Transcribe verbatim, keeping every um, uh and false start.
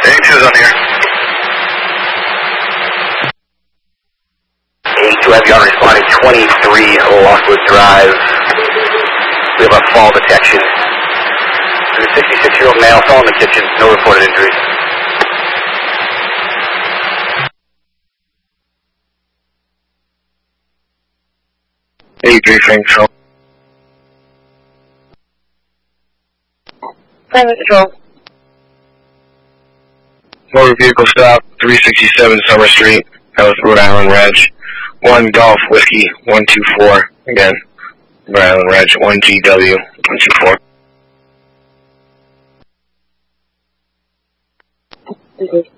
eighty-two's on here. eighty-two Heavy on responding twenty-three Lockwood Drive. We have a fall detection. There's a sixty-six-year-old male fell in the kitchen, no reported injuries. eighty-three Frank Control. Private Control. Motor vehicle stop, three sixty-seven Summer Street, South Rhode Island Reg. one Golf Whiskey, one two four. Again, Rhode Island Reg, one G W, one two four. Okay.